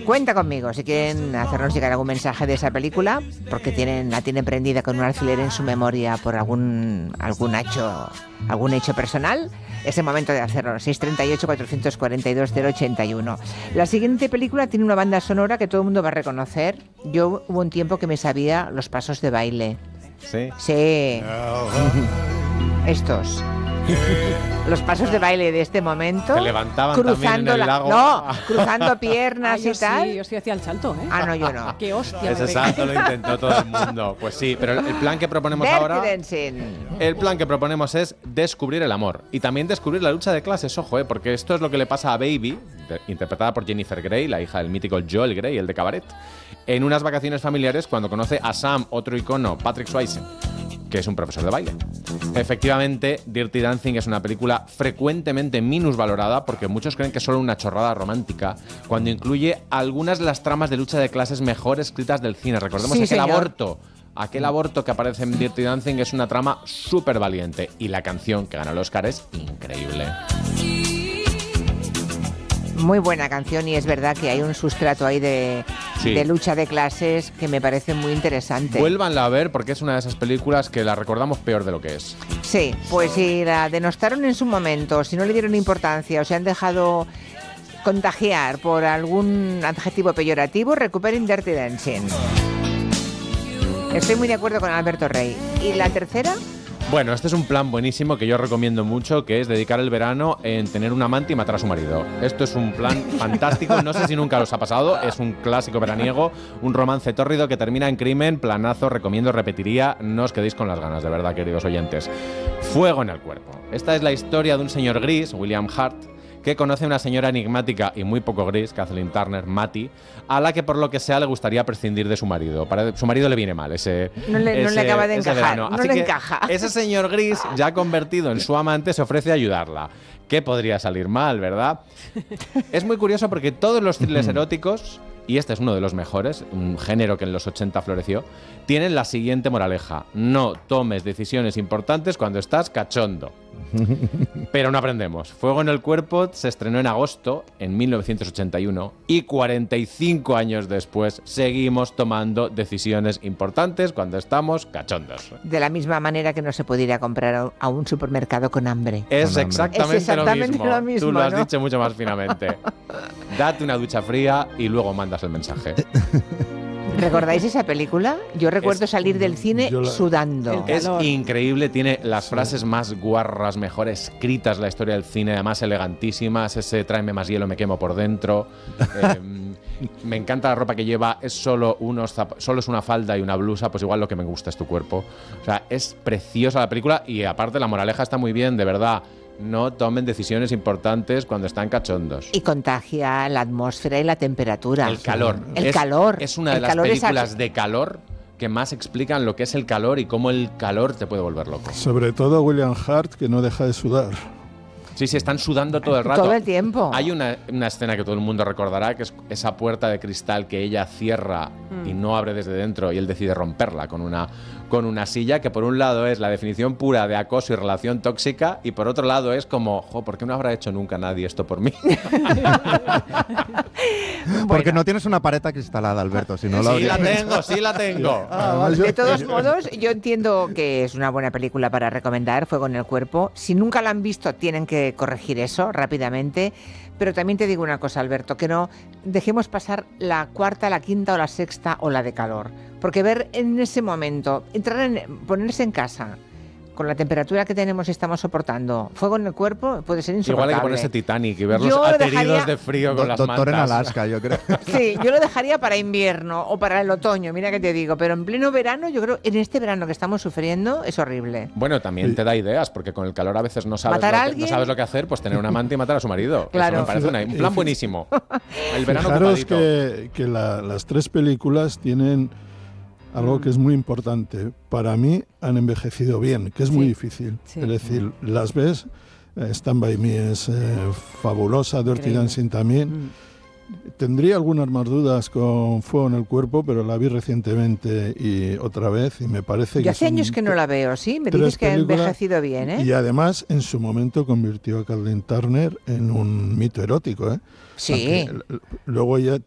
Cuenta conmigo si quieren hacernos llegar algún mensaje de esa película, porque la tienen prendida con un alfiler en su memoria por algún hecho personal. Es el momento de hacerlo. 638-442-081. La siguiente película tiene una banda sonora que todo el mundo va a reconocer. Yo hubo un tiempo que me sabía los pasos de baile. ¿Sí? Sí. Estos. Los pasos de baile de este momento. Te levantaban también en el lago. No, cruzando piernas y tal. Sí, yo sí hacía el salto, ¿eh? Ah, no, yo no. ¡Qué hostia! Ese salto lo intentó todo el mundo. Pues sí, pero el plan que proponemos ahora... El plan que proponemos es descubrir el amor. Y también descubrir la lucha de clases, ojo, porque esto es lo que le pasa a Baby, interpretada por Jennifer Grey, la hija del mítico Joel Grey, el de Cabaret, en unas vacaciones familiares cuando conoce a Sam, otro icono, Patrick Swayze, que es un profesor de baile. Efectivamente, Dirty Dancing es una película frecuentemente minusvalorada porque muchos creen que es solo una chorrada romántica, cuando incluye algunas de las tramas de lucha de clases mejor escritas del cine. Recordemos aquel aborto que aparece en Dirty Dancing es una trama súper valiente, y la canción que ganó el Oscar es increíble. Muy buena canción, y es verdad que hay un sustrato ahí de lucha de clases que me parece muy interesante. Vuélvanla a ver porque es una de esas películas que la recordamos peor de lo que es. Sí, pues si la denostaron en su momento, si no le dieron importancia o se han dejado contagiar por algún adjetivo peyorativo, recuperen Dirty Dancing. Estoy muy de acuerdo con Alberto Rey. ¿Y la tercera? Bueno, este es un plan buenísimo que yo recomiendo mucho, que es dedicar el verano en tener un amante y matar a su marido. Esto es un plan fantástico, no sé si nunca os ha pasado, es un clásico veraniego, un romance tórrido que termina en crimen, planazo, recomiendo, repetiría, no os quedéis con las ganas, de verdad, queridos oyentes. Fuego en el cuerpo. Esta es la historia de un señor gris, William Hart, que conoce a una señora enigmática y muy poco gris, Kathleen Turner, Matty, a la que por lo que sea le gustaría prescindir de su marido. Su marido le viene mal no le acaba de encajar, no le encaja. Ese señor gris, ya convertido en su amante, se ofrece a ayudarla. ¿Qué podría salir mal, verdad? Es muy curioso porque todos los thrillers eróticos, y este es uno de los mejores, un género que en los 80 floreció, tienen la siguiente moraleja: no tomes decisiones importantes cuando estás cachondo. Pero no aprendemos. Fuego en el cuerpo se estrenó en agosto en 1981 y 45 años después seguimos tomando decisiones importantes cuando estamos cachondos. De la misma manera que no se puede ir a comprar a un supermercado con hambre. Es exactamente lo mismo. Tú lo has ¿no? dicho mucho más finamente. Date una ducha fría y luego mandas el mensaje. ¿Recordáis esa película? Yo recuerdo salir del cine sudando. Es increíble, tiene las frases más guarras, mejor escritas la historia del cine, además elegantísimas, ese tráeme más hielo, me quemo por dentro. Me encanta la ropa que lleva, es solo es una falda y una blusa, pues igual lo que me gusta es tu cuerpo. O sea, es preciosa la película y aparte la moraleja está muy bien, de verdad. No tomen decisiones importantes cuando están cachondos. Y contagia la atmósfera y la temperatura. El calor. Es una de las películas de calor que más explican lo que es el calor y cómo el calor te puede volver loco. Sobre todo William Hart, que no deja de sudar. Sí, están sudando todo el rato. Todo el tiempo. Hay una escena que todo el mundo recordará, que es esa puerta de cristal que ella cierra y no abre desde dentro, y él decide romperla con una silla, que por un lado es la definición pura de acoso y relación tóxica, y por otro lado es como, ¿por qué no habrá hecho nunca nadie esto por mí? Porque no tienes una pared acristalada, Alberto. Si no sí la tengo. De todos modos, yo entiendo que es una buena película para recomendar, Fuego en el cuerpo. Si nunca la han visto, tienen que corregir eso rápidamente. Pero también te digo una cosa, Alberto, que no dejemos pasar la cuarta, la quinta o la sexta o la de calor. Porque ver en ese momento, ponerse en casa con la temperatura que tenemos y estamos soportando, fuego en el cuerpo, puede ser insoportable. Igual hay que ponerse Titanic y verlos ateridos de frío con las mantas. Doctor en Alaska, yo creo. Sí, yo lo dejaría para invierno o para el otoño, mira que te digo, pero en pleno verano, yo creo, en este verano que estamos sufriendo, es horrible. Bueno, también te da ideas, porque con el calor a veces no sabes lo que hacer, pues tener un amante y matar a su marido. Claro. Eso me parece un plan buenísimo. El verano Fijaros ocupadito. que las tres películas tienen algo que es muy importante. Para mí han envejecido bien, que es muy difícil. Sí. Es decir, las ves, Stand By Me es fabulosa, Dirty Dancing también. Tendría algunas más dudas con Fuego en el cuerpo, pero la vi recientemente y otra vez y me parece que... Hace años que no la veo, ¿sí? Me dices que ha envejecido bien, ¿eh? Y además, en su momento, convirtió a Kathleen Turner en un mito erótico, ¿eh? Sí. Aunque luego ella